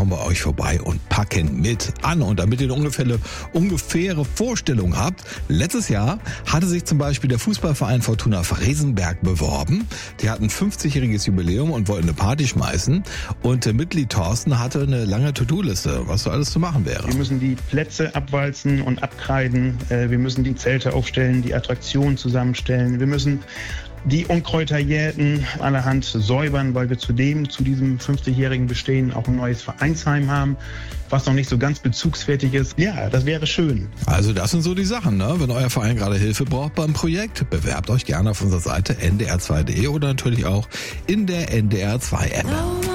schauen bei euch vorbei und packen mit an. Und damit ihr eine ungefähre Vorstellung habt, letztes Jahr hatte sich zum Beispiel der Fußballverein Fortuna Fresenberg beworben. Die hatten 50-jähriges Jubiläum und wollten eine Party schmeißen. Und Mitglied Thorsten hatte eine lange To-Do-Liste, was so alles zu machen wäre. Wir müssen die Plätze abwalzen und abkreiden. Wir müssen die Zelte aufstellen, die Attraktionen zusammenstellen. Wir müssen die Unkräuter jäten, allerhand säubern, weil wir zu diesem 50-jährigen Bestehen auch ein neues Vereinsheim haben, was noch nicht so ganz bezugsfertig ist. Ja, das wäre schön. Also das sind so die Sachen, ne? Wenn euer Verein gerade Hilfe braucht beim Projekt, bewerbt euch gerne auf unserer Seite ndr2.de oder natürlich auch in der NDR2 App.